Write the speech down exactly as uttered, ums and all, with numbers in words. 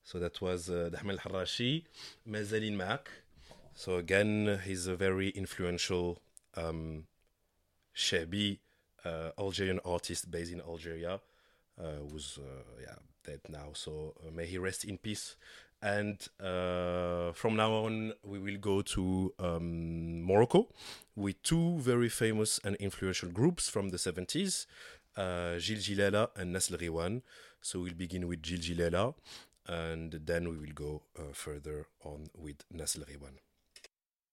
So that was uh, Dahman Al-Harashi, Mazalin Maak. So again, he's a very influential um, Shabi uh, Algerian artist based in Algeria, uh, who's uh, yeah dead now. So uh, may he rest in peace. And uh, from now on, we will go to um, Morocco with two very famous and influential groups from the seventies, uh, Gil Gilala and Nasl Riwan. So we'll begin with Gil Gilala, and then we will go uh, further on with Nasl Riwan.